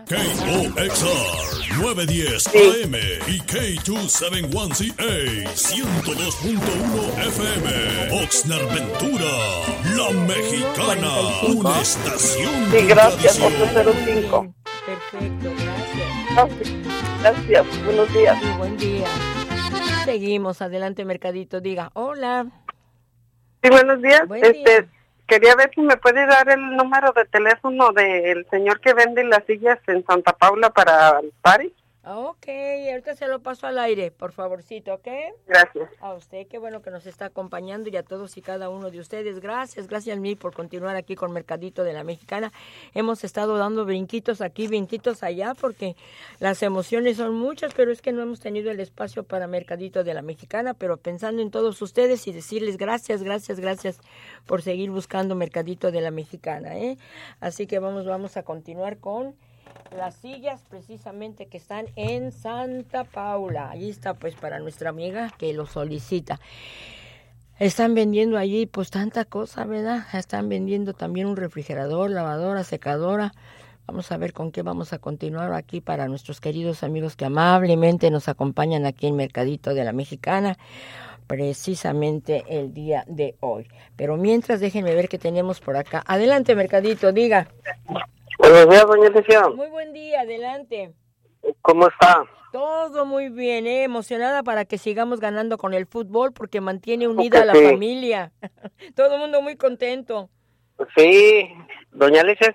KOXR 910 Sí. AM y K271CA 102.1 FM. Oxnard Ventura, La Mexicana, 45. una estación Sí, de gracias, tradición. 805. Perfecto, gracias. Gracias, buenos días. Y buen día. Seguimos, adelante, Mercadito, diga, hola. Sí, buenos días. Buen día. Quería ver si me puede dar el número de teléfono del señor que vende las sillas en Santa Paula para el party. Ok, ahorita se lo paso al aire, por favorcito, ¿ok? Gracias. A usted, qué bueno que nos está acompañando y a todos y cada uno de ustedes. Gracias mil por continuar aquí con Mercadito de la Mexicana. Hemos estado dando brinquitos aquí, brinquitos allá, porque las emociones son muchas, pero es que no hemos tenido el espacio para Mercadito de la Mexicana, pero pensando en todos ustedes y decirles gracias por seguir buscando Mercadito de la Mexicana, ¿eh? Así que vamos a continuar con las sillas precisamente que están en Santa Paula. Ahí está pues para nuestra amiga que lo solicita. Están vendiendo allí pues tanta cosa, ¿verdad? Están vendiendo también un refrigerador, lavadora, secadora. Vamos a ver con qué vamos a continuar aquí para nuestros queridos amigos que amablemente nos acompañan aquí en Mercadito de la Mexicana, precisamente el día de hoy. Pero mientras déjenme ver qué tenemos por acá. Adelante, Mercadito, diga. Buenos días, doña Alicia. Muy buen día, adelante. ¿Cómo está? Todo muy bien, emocionada para que sigamos ganando con el fútbol porque mantiene unida a la Sí. familia. Todo el mundo muy contento. Sí, doña Alicia,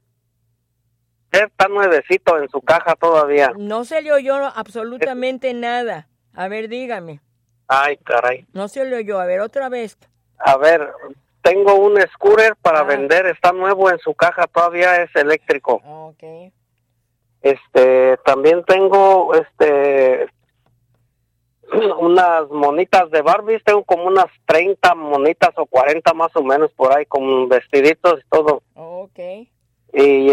está nuevecito en su caja todavía. No se le oyó absolutamente nada. A ver, dígame. Ay, caray. No se le oyó. A ver, otra vez. A ver, tengo un scooter para Ah. vender, está nuevo en su caja, todavía es eléctrico. Ok. También tengo, unas monitas de Barbies, tengo como unas 30 monitas o 40 más o menos por ahí, con vestiditos y todo. Ok. Y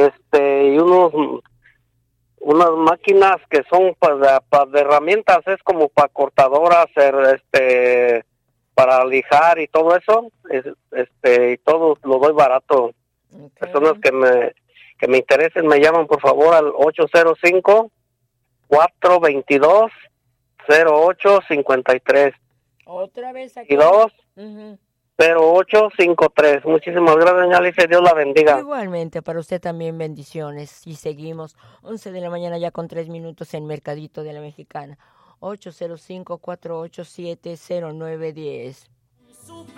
unas máquinas que son para de herramientas, es como para cortadoras, para lijar y todo eso, y todo lo doy barato. Okay. Personas que me interesen me llaman por favor al 805-422-0853. Otra vez aquí. Y 2 Ujú. 0853. Muchísimas gracias, doña Alicia, Dios la bendiga. Igualmente, para usted también bendiciones. Y seguimos, 11 de la mañana ya con 3 minutos en Mercadito de la Mexicana. 805-487-0910.